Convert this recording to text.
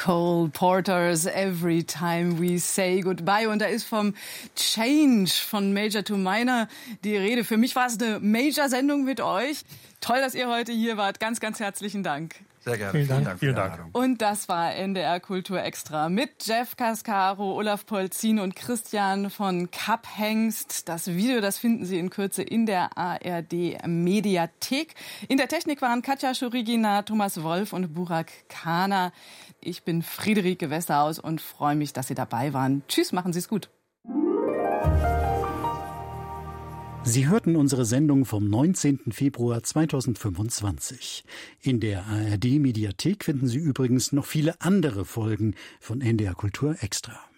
Cole Porter's Every Time We Say Goodbye. Und da ist vom Change von Major to Minor die Rede. Für mich war es eine Major-Sendung mit euch. Toll, dass ihr heute hier wart. Ganz, ganz herzlichen Dank. Sehr gerne. Vielen Dank. Und das war NDR Kultur Extra mit Jeff Cascaro, Olaf Polzin und Christian von Kapphengst. Das Video, das finden Sie in Kürze in der ARD Mediathek. In der Technik waren Katja Schurigina, Thomas Wolf und Burak Kana. Ich bin Friederike Westerhaus und freue mich, dass Sie dabei waren. Tschüss, machen Sie es gut. Sie hörten unsere Sendung vom 19. Februar 2025. In der ARD-Mediathek finden Sie übrigens noch viele andere Folgen von NDR Kultur Extra.